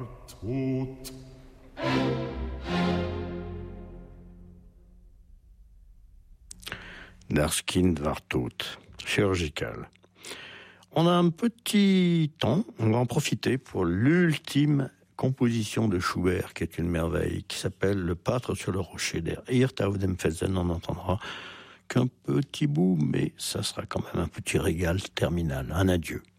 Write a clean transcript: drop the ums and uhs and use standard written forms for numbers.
Tot. Das Kind war tot, chirurgical. On a un petit temps, on va en profiter pour l'ultime composition de Schubert, qui est une merveille, qui s'appelle Le Pâtre sur le rocher der Hirte auf dem Felsen. On n'entendra qu'un petit bout, mais ça sera quand même un petit régal terminal. Un adieu.